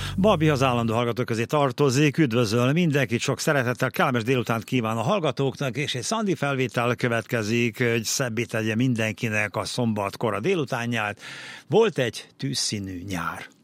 Balbi az állandó hallgatók közé tartozik, üdvözöl mindenkit, sok szeretettel, kellemes délutánt kíván a hallgatóknak, és egy Szandi felvétel következik, hogy szebbé tegye mindenkinek a szombat kora délutánját. Volt egy tűzszínű nyár.